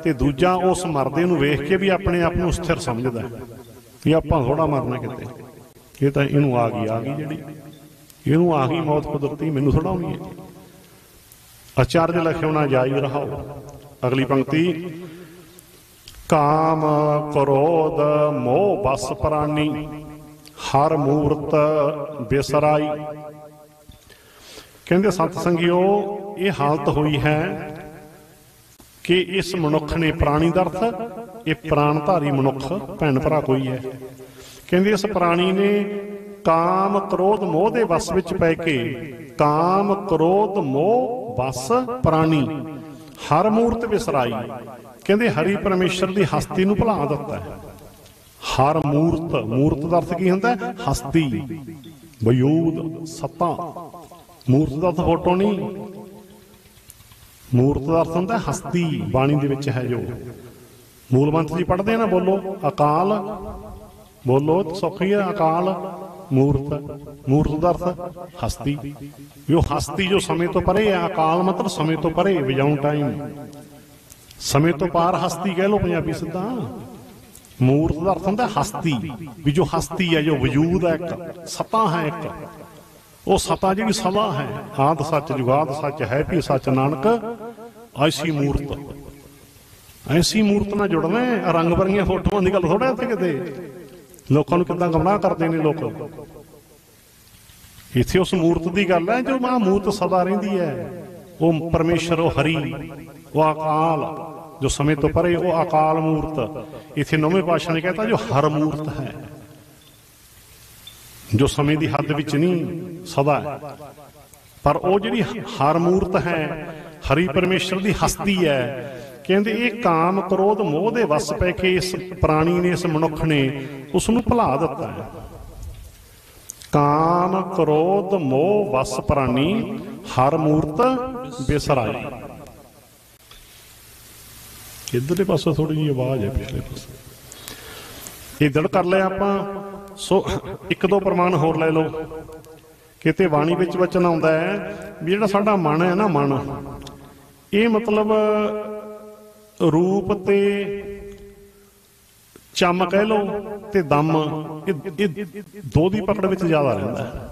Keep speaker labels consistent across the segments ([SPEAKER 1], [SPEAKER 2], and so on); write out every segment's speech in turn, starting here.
[SPEAKER 1] ਤੇ ਦੂਜਾ ਉਸ ਮਰਦੇ ਨੂੰ ਵੇਖ ਕੇ ਵੀ ਆਪਣੇ ਆਪ ਨੂੰ ਸਥਿਰ ਸਮਝਦਾ ਵੀ ਆਪਾਂ ਥੋੜਾ ਮਰਨਾ ਕਿਤੇ, ਇਹ ਤਾਂ ਇਹਨੂੰ ਆ ਗਈ ਜਿਹੜੀ ਇਹਨੂੰ ਆ ਗਈ ਮੌਤ ਕੁਦਰਤੀ, ਮੈਨੂੰ ਥੋੜਾ ਹੋਣੀ ਹੈ। ਆਚਾਰਜ ਲਖਿਉਣਾ ਜਾਈ ਰਹਾਓ। ਅਗਲੀ ਪੰਕਤੀ, ਕਾਮ ਕ੍ਰੋਧ ਮੋਹ ਬਸ ਪ੍ਰਾਨੀ ਹਰ ਮੂਰਤ ਬੇਸਰਾਈ। ਕਹਿੰਦੇ ਸਤ ਸੰਗਿਓ, ਇਹ ਹਾਲਤ ਹੋਈ ਹੈ ਕਿ ਇਸ ਮਨੁੱਖ ਨੇ, ਪ੍ਰਾਣੀ ਦਾ ਅਰਥ ਇਹ ਪ੍ਰਾਣਧਾਰੀ ਮਨੁੱਖ ਭੈਣ ਭਰਾ ਕੋਈ ਹੈ, ਕਹਿੰਦੇ ਇਸ ਪ੍ਰਾਣੀ ਨੇ ਕਾਮ ਕ੍ਰੋਧ ਮੋਹ ਦੇ ਵਸ ਵਿੱਚ ਪੈ ਕੇ, ਕਾਮ ਕ੍ਰੋਧ ਮੋਹ ਬਸ ਪ੍ਰਾਣੀ ਹਰ ਮੂਰਤ ਵਿਸਰਾਈ। ਕਹਿੰਦੇ ਹਰੀ ਪਰਮੇਸ਼ਰ ਦੀ ਹਸਤੀ ਨੂੰ ਭੁਲਾ ਦਿੱਤਾ ਹੈ। ਹਰ ਮੂਰਤ, ਮੂਰਤ ਦਾ ਅਰਥ ਕੀ ਹੁੰਦਾ ਹੈ? ਹਸਤੀ, ਵਜੂਦ, ਸੱਤਾ। ਮੂਰਤ ਦਾ ਅਰਥ ਫੋਟੋ ਨਹੀਂ, ਮੂਰਤ ਦਾ ਅਰਥ ਹੁੰਦਾ ਹਸਤੀ। ਬਾਣੀ ਦੇ ਵਿੱਚ ਹੈ ਜੋ ਮੂਲ ਮੰਤਰ ਜੀ ਪੜ੍ਹਦੇ ਆ ਨਾ, ਬੋਲੋ ਅਕਾਲ, ਬੋਲੋ ਸੌਖੀ ਹੈ ਅਕਾਲ ਮੂਰਤ। ਮੂਰਤ ਦਾ ਅਰਥ ਹਸਤੀ, ਜੋ ਹਸਤੀ ਜੋ ਸਮੇਂ ਤੋਂ ਪਰੇ ਹੈ। ਅਕਾਲ ਮਤਲਬ ਸਮੇਂ ਤੋਂ ਪਰੇ, ਵਿਜਾਊਟ ਟਾਈਮ, ਸਮੇਂ ਤੋਂ ਪਾਰ ਹਸਤੀ ਕਹਿ ਲਓ ਪੰਜਾਬੀ ਸਿੱਧਾ। ਮੂਰਤ ਦਾ ਅਰਥ ਹੁੰਦਾ ਹਸਤੀ, ਵੀ ਜੋ ਹਸਤੀ ਹੈ, ਜੋ ਵਜੂਦ ਹੈ, ਇੱਕ ਸਤਾ ਹੈ, ਇੱਕ ਉਹ ਸਤਾ ਜਿਹੜੀ ਸਦਾ ਹੈ। ਆਦ ਸੱਚ ਜੁਗਾਦ ਸੱਚ ਹੈ ਵੀ ਸੱਚ ਨਾਨਕ ਐਸੀ ਮੂਰਤ। ਐਸੀ ਮੂਰਤ ਨਾਲ ਜੁੜਨਾ, ਰੰਗ ਬਰੰਗੀਆਂ ਫੋਟੋਆਂ ਦੀ ਗੱਲ ਥੋੜਾ ਇੱਥੇ ਕਿਤੇ। ਲੋਕਾਂ ਨੂੰ ਕਿੱਦਾਂ ਗੁੰਮਰਾਹ ਕਰਦੇ ਨੇ ਲੋਕ। ਇੱਥੇ ਉਸ ਮੂਰਤ ਦੀ ਗੱਲ ਹੈ ਜੋ ਮਾਂ ਮੂਰਤ ਸਦਾ ਰਹਿੰਦੀ ਹੈ। ਉਹ ਪਰਮੇਸ਼ਰ, ਉਹ ਹਰੀ, ਉਹ ਅਕਾਲ ਜੋ ਸਮੇਂ ਤੋਂ ਪਰੇ, ਉਹ ਅਕਾਲ ਮੂਰਤ। ਇੱਥੇ ਨੌਵੇਂ ਪਾਤਸ਼ਾਹ ਨੇ ਕਹਿਤਾ ਜੋ ਹਰ ਮੂਰਤ ਹੈ, ਜੋ ਸਮੇਂ ਦੀ ਹੱਦ ਵਿੱਚ ਨਹੀਂ, ਸਦਾ ਹੈ। ਪਰ ਉਹ ਜਿਹੜੀ ਹਰ ਮੂਰਤ ਹੈ, ਹਰੀ ਪਰਮੇਸ਼ਰ ਦੀ ਹਸਤੀ ਹੈ, ਕਹਿੰਦੇ ਇਹ ਕਾਮ ਕ੍ਰੋਧ ਮੋਹ ਦੇ ਵਸ ਪੈ ਕੇ ਇਸ ਪ੍ਰਾਣੀ ਨੇ, ਇਸ ਮਨੁੱਖ ਨੇ ਉਸ ਨੂੰ ਭੁਲਾ ਦਿੱਤਾ ਹੈ। ਕਾਮ ਕ੍ਰੋਧ ਮੋਹ ਵਸ ਪ੍ਰਾਣੀ ਹਰ ਮੂਰਤ ਬੇਸਰਾਈ। ਇੱਧਰਲੇ ਪਾਸੇ ਥੋੜੀ ਜਿਹੀ ਆਵਾਜ਼ ਹੈ, ਪਿਛਲੇ ਪਾਸੇ ਇੱਧਰ ਕਰ ਲਿਆ ਆਪਾਂ। ਸੋ ਇੱਕ ਦੋ ਪ੍ਰਮਾਣ ਹੋਰ ਲੈ ਲਓ। ਕਿਤੇ ਬਾਣੀ ਵਿੱਚ ਵਚਨ ਆਉਂਦਾ ਹੈ ਵੀ ਜਿਹੜਾ ਸਾਡਾ ਮਨ ਹੈ ਨਾ, ਮਨ ਇਹ ਮਤਲਬ ਰੂਪ ਤੇ ਚੰਮ ਕਹਿ ਲਓ ਤੇ ਦਮ, ਇਹ ਦੋ ਦੀ ਪਕੜ ਵਿੱਚ ਜ਼ਿਆਦਾ ਰਹਿੰਦਾ ਹੈ।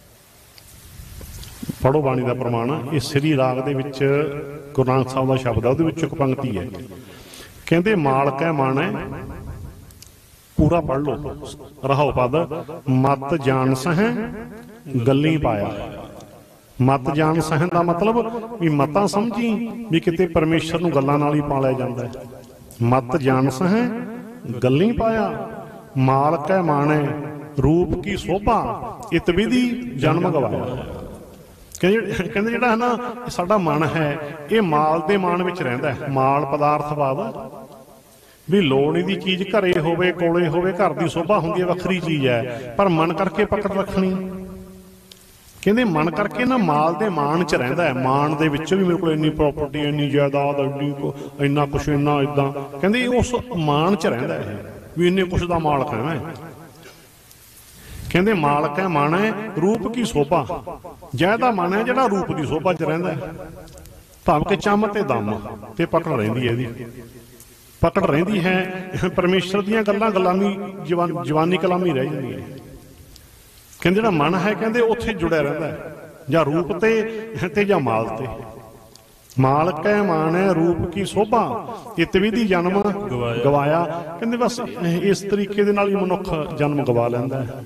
[SPEAKER 1] ਪੜੋ ਬਾਣੀ ਦਾ ਪ੍ਰਮਾਣ। ਇਹ ਸ੍ਰੀ ਰਾਗ ਦੇ ਵਿੱਚ ਗੁਰੂ ਨਾਨਕ ਸਾਹਿਬ ਦਾ ਸ਼ਬਦ ਹੈ, ਉਹਦੇ ਵਿੱਚ ਇੱਕ ਪੰਕਤੀ ਹੈ, ਕਹਿੰਦੇ ਮਾਲਕ ਹੈ ਮਨ ਹੈ, ਪੂਰਾ ਪੜ੍ਹ ਲਓ। ਰਹਾਉ ਪਦ, ਮਤ ਜਾਣ ਸਹਿ ਗੱਲੀ ਪਾਇਆ। ਮਤ ਜਾਣ ਸਹਿ ਦਾ ਮਤਲਬ ਵੀ ਮਤਾਂ ਸਮਝੀ ਵੀ ਕਿਤੇ ਪਰਮੇਸ਼ਰ ਨੂੰ ਗੱਲਾਂ ਨਾਲ ਹੀ ਪਾ ਲਿਆ ਜਾਂਦਾ ਹੈ। ਮਤ ਜਾਣ ਸਹਿ ਗੱਲੀ ਪਾਇਆ। ਮਾਲਕ ਹੈ ਮਾਣੈ ਰੂਪ ਕੀ ਸੋਭਾ, ਇਤ ਵਿਧੀ ਜਨਮ ਗਵਾਇਆ। ਕਹਿੰਦੇ ਜਿਹੜਾ ਹੈ ਨਾ ਸਾਡਾ ਮਨ ਹੈ, ਇਹ ਮਾਲ ਦੇ ਮਾਣ ਵਿੱਚ ਰਹਿੰਦਾ ਹੈ। ਮਾਲ ਪਦਾਰਥਵਾਦ, ਵੀ ਲੋੜ ਦੀ ਚੀਜ਼ ਘਰੇ ਹੋਵੇ, ਕੋਲੇ ਹੋਵੇ, ਘਰ ਦੀ ਸੋਭਾ ਹੁੰਦੀ ਹੈ, ਵੱਖਰੀ ਚੀਜ਼ ਹੈ, ਪਰ ਮਨ ਕਰਕੇ ਪਕੜ ਰੱਖਣੀ। ਕਹਿੰਦੇ ਮਨ ਕਰਕੇ ਨਾ ਮਾਲ ਦੇ ਮਾਣ 'ਚ ਰਹਿੰਦਾ ਹੈ। ਮਾਣ ਦੇ ਵਿੱਚ ਵੀ ਮੇਰੇ ਕੋਲ ਇੰਨੀ ਪ੍ਰਾਪਰਟੀ, ਇੰਨੀ ਜਾਇਦਾਦ, ਇੰਨਾ ਕੁਛ, ਇੰਨਾ ਏਦਾਂ। ਕਹਿੰਦੇ ਉਸ ਮਾਣ 'ਚ ਰਹਿੰਦਾ ਹੈ ਵੀ ਇੰਨੇ ਕੁਛ ਦਾ ਮਾਲਕ ਹੈ ਮੈਂ। ਕਹਿੰਦੇ ਮਾਲਕ ਹੈ ਮਨ ਹੈ ਰੂਪ ਕੀ ਸੋਭਾ। ਜਾਇਦਾ ਮਨ ਹੈ ਜਿਹੜਾ ਰੂਪ ਦੀ ਸੋਭਾ 'ਚ ਰਹਿੰਦਾ ਹੈ। ਭਾਵ ਕਿ ਚੰਮ ਤੇ ਦਮ ਤੇ ਪਕੜ ਰਹਿੰਦੀ ਹੈ, ਇਹਦੀ ਪਕੜ ਰਹਿੰਦੀ ਹੈ। ਪਰਮੇਸ਼ਰ ਦੀਆਂ ਗੱਲਾਂ ਗੁਲਾਮੀ, ਜਵਾਨੀ ਕਲਾਮੀ ਰਹਿ ਜਾਂਦੀ ਹੈ। ਕਹਿੰਦੇ ਜਿਹੜਾ ਮਨ ਹੈ, ਕਹਿੰਦੇ ਉੱਥੇ ਜੁੜਿਆ ਰਹਿੰਦਾ ਹੈ, ਜਾਂ ਰੂਪ ਤੇ ਜਾਂ ਮਾਲ ਤੇ। ਮਾਲਕ ਹੈ ਮਾਣ ਹੈ ਰੂਪ ਕੀ ਸੋਭਾ, ਇਤ ਵਿਧੀ ਜਨਮ ਗਵਾਇਆ। ਕਹਿੰਦੇ ਬਸ ਇਸ ਤਰੀਕੇ ਦੇ ਨਾਲ ਹੀ ਮਨੁੱਖ ਜਨਮ ਗਵਾ ਲੈਂਦਾ ਹੈ।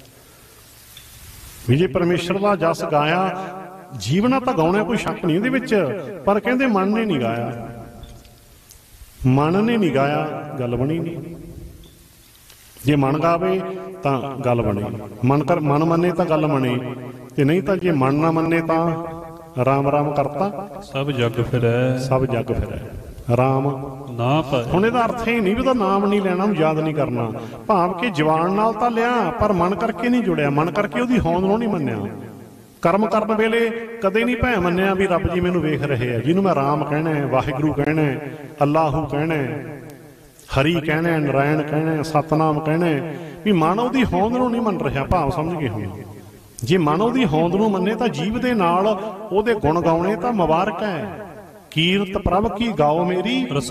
[SPEAKER 1] ਵੀ ਜੇ ਪਰਮੇਸ਼ਰ ਦਾ ਜਸ ਗਾਇਆ, ਜੀਵਨਾ ਤਾਂ ਗਾਉਣਾ, ਕੋਈ ਸ਼ੱਕ ਨਹੀਂ ਇਹਦੇ ਵਿੱਚ, ਪਰ ਕਹਿੰਦੇ ਮਨ ਨੇ ਨਹੀਂ ਗਾਇਆ। ਮਨ ਨੇ ਨਹੀਂ ਗਾਇਆ, ਗੱਲ ਬਣੀ ਨਹੀਂ। ਜੇ ਮਨ ਗਾਵੇ ਤਾਂ ਗੱਲ ਬਣੇ, ਮਨ ਮੰਨੇ ਤਾਂ ਗੱਲ ਬਣੇ, ਤੇ ਨਹੀਂ ਤਾਂ ਜੇ ਮਨ ਨਾ ਮੰਨੇ ਤਾਂ ਰਾਮ ਰਾਮ ਕਰਤਾ ਸਭ ਜੱਗ ਫਿਰੈ, ਸਭ ਜੱਗ ਫਿਰੈ ਰਾਮ ਨਾ ਪਾਏ। ਹੁਣ ਇਹਦਾ ਅਰਥ ਇਹ ਨਹੀਂ ਵੀ ਉਹਦਾ ਨਾਮ ਨਹੀਂ ਲੈਣਾ, ਉਹਨੂੰ ਯਾਦ ਨਹੀਂ ਕਰਨਾ। ਭਾਵ ਕਿ ਜਵਾਨ ਨਾਲ ਤਾਂ ਲਿਆ, ਪਰ ਮਨ ਕਰਕੇ ਨਹੀਂ ਜੁੜਿਆ, ਮਨ ਕਰਕੇ ਉਹਦੀ ਹੋਂਦ ਨੂੰ ਨਹੀਂ ਮੰਨਿਆ। ਕਰਮ ਕਰਨ ਵੇਲੇ ਕਦੇ ਨਹੀਂ ਭੈ ਮੰਨਿਆ ਵੀ ਰੱਬ ਜੀ ਮੈਨੂੰ ਵੇਖ ਰਹੇ ਆ, ਜਿਹਨੂੰ ਮੈਂ ਰਾਮ ਕਹਿਣਾ, ਵਾਹਿਗੁਰੂ ਕਹਿਣਾ, ਅੱਲਾਹੂ ਕਹਿਣਾ, ਹਰੀ ਕਹਿਣਾ, ਨਰਾਇਣ ਕਹਿਣਾ, ਸਤਨਾਮ ਕਹਿਣਾ, ਵੀ ਮਨ ਉਹਦੀ ਹੋਂਦ ਨੂੰ ਨਹੀਂ ਮੰਨ ਰਿਹਾ। ਭਾਵ ਸਮਝ ਗਏ ਹੁਣ। ਜੇ ਮਨ ਉਹਦੀ ਹੋਂਦ ਨੂੰ ਮੰਨੇ ਤਾਂ ਜੀਭ ਦੇ ਨਾਲ ਉਹਦੇ ਗੁਣ ਗਾਉਣੇ ਤਾਂ ਮੁਬਾਰਕ ਹੈ। ਕੀਰਤ ਪ੍ਰਭ ਕੀ ਗਾਓ ਮੇਰੀ